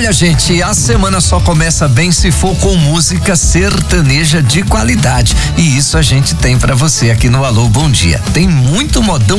Olha, gente, a semana só começa bem se for com música sertaneja de qualidade. E isso a gente tem pra você aqui no Alô Bom Dia. Tem muito modão